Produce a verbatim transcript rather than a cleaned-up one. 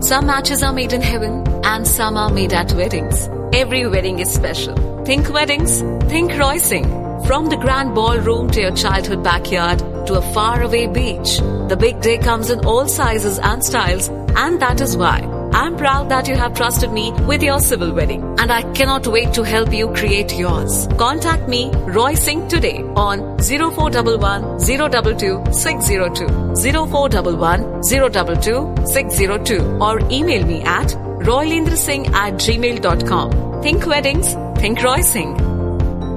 Some matches are made in heaven and some are made at weddings. Every wedding is special. Think weddings, think Roysing. From the grand ballroom to your childhood backyard to a faraway beach, the big day comes in all sizes and styles, and that is why I'm proud that you have trusted me with your civil wedding, and I cannot wait to help you create yours. Contact me, Roysing, today on zero four one one, zero two two, six zero two, zero four one one, zero two two, six zero two, or email me at roylendrasingh at gmail dot com. Think weddings, think Roysing.